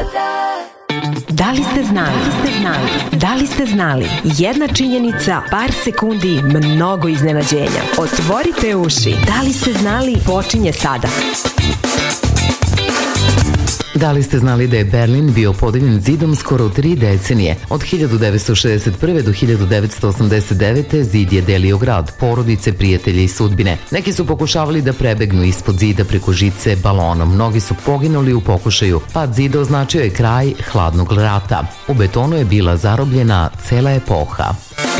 Da li ste znali? Da li ste znali? Jedna činjenica, par sekundi, mnogo iznenađenja. Otvorite uši. Da li ste znali? Počinje sada. Da li ste znali da je Berlin bio podeljen zidom skoro 3 decenije? Od 1961. do 1989. zid je delio grad, porodice, prijatelje i sudbine. Neki su pokušavali da prebegnu ispod zida preko žice balonom. Mnogi su poginuli u pokušaju. Pad zida označio je kraj hladnog rata. U betonu je bila zarobljena cela epoha.